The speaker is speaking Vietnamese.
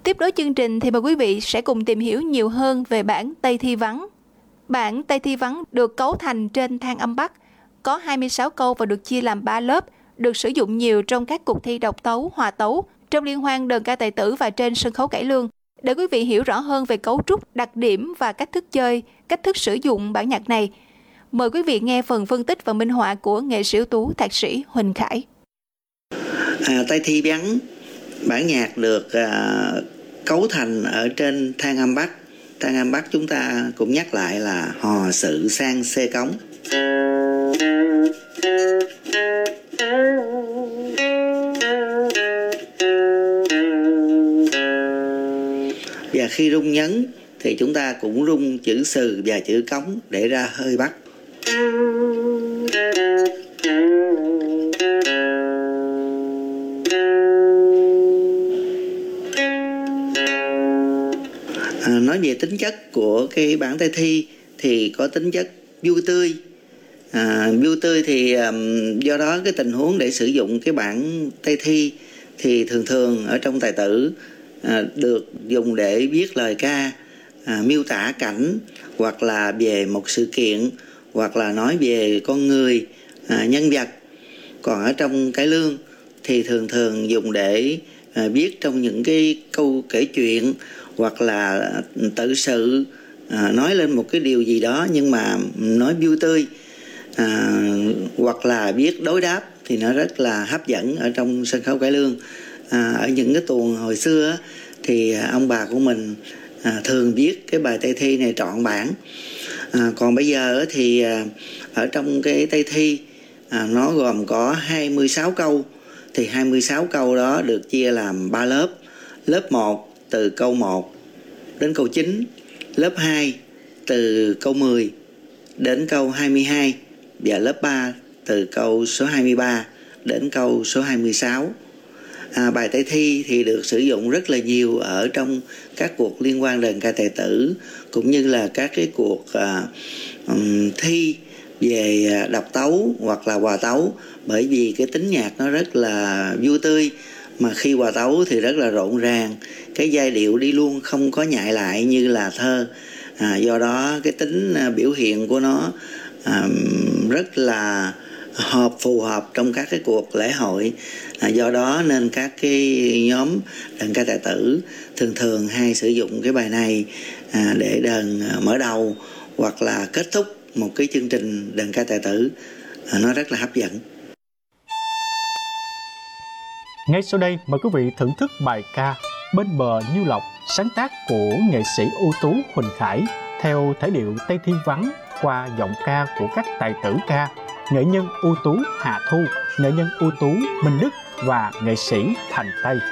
Tiếp nối chương trình thì mời quý vị sẽ cùng tìm hiểu nhiều hơn về bản Tây Thi Vắng. Bản Tây Thi Vắng được cấu thành trên thang âm Bắc, có 26 câu và được chia làm 3 lớp, được sử dụng nhiều trong các cuộc thi độc tấu, hòa tấu, trong liên hoan đờn ca tài tử và trên sân khấu cải lương. Để quý vị hiểu rõ hơn về cấu trúc, đặc điểm và cách thức chơi, cách thức sử dụng bản nhạc này, mời quý vị nghe phần phân tích và minh họa của nghệ sĩ ưu tú thạc sĩ Huỳnh Khải. Tây Thi Vắng, bản nhạc được cấu thành ở trên thang âm Bắc. Thang âm Bắc chúng ta cũng nhắc lại là hò sự sang xê cống. Và khi rung nhấn thì chúng ta cũng rung chữ sừ và chữ cống để ra hơi Bắc. Nói về tính chất của cái bản Tây Thi thì có tính chất vui tươi. Vui tươi thì do đó cái tình huống để sử dụng cái bản Tây Thi thì thường ở trong tài tử được dùng để viết lời ca, miêu tả cảnh, hoặc là về một sự kiện, hoặc là nói về con người, nhân vật. Còn ở trong cải lương thì thường dùng để viết trong những cái câu kể chuyện, hoặc là tự sự, nói lên một cái điều gì đó nhưng mà nói vui tươi, hoặc là viết đối đáp thì nó rất là hấp dẫn ở trong sân khấu cải lương. Ở những cái tuồng hồi xưa thì ông bà của mình thường viết cái bài Tây Thi này trọn bản. Còn bây giờ thì ở trong cái Tây Thi nó gồm có 26 câu, thì 26 câu đó được chia làm 3 lớp. Lớp 1 từ câu 1 đến câu 9, lớp 2 từ câu 10 đến câu 22, và lớp 3 từ câu số 23 đến câu số 26. Bài Tây Thi thì được sử dụng rất là nhiều ở trong các cuộc liên hoan đờn ca tài tử, cũng như là các cái cuộc thi về độc tấu hoặc là hòa tấu, bởi vì cái tính nhạc nó rất là vui tươi, mà khi hòa tấu thì rất là rộn ràng, cái giai điệu đi luôn, không có nhại lại như là thơ. Do đó cái tính biểu hiện của nó rất là phù hợp trong các cái cuộc lễ hội. Do đó nên các cái nhóm đờn ca tài tử thường hay sử dụng cái bài này để đờn mở đầu hoặc là kết thúc một cái chương trình đờn ca tài tử. Nó rất là hấp dẫn. Ngay sau đây mời quý vị thưởng thức bài ca Bên bờ Nhiêu Lộc, sáng tác của nghệ sĩ ưu tú Huỳnh Khải theo thể điệu Tây Thi Vắng qua giọng ca của các tài tử ca, nghệ nhân ưu tú Hà Thu, nghệ nhân ưu tú Minh Đức và nghệ sĩ Thành Tây.